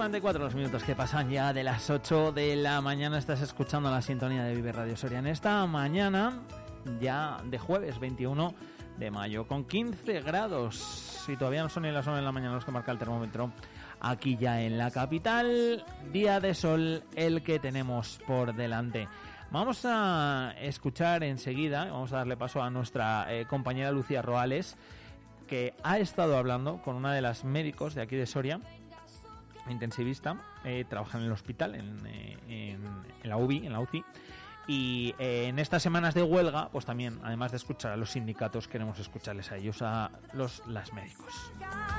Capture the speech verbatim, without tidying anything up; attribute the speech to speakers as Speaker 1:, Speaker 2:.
Speaker 1: cuarenta y cuatro los minutos que pasan ya de las ocho de la mañana. Estás escuchando la sintonía de Vive Radio Soria en esta mañana ya de jueves veintiuno de mayo con quince grados. Y todavía no son ni las nueve de la mañana los que marca el termómetro aquí ya en la capital. Día de sol el que tenemos por delante. Vamos a escuchar enseguida, vamos a darle paso a nuestra eh, compañera Lucía Roales, que ha estado hablando con una de las médicos de aquí de Soria, intensivista, eh, trabaja en el hospital, en, eh, en, en la U B I, en la U C I, y eh, en estas semanas de huelga, pues también, además de escuchar a los sindicatos, queremos escucharles a ellos, a los las médicos.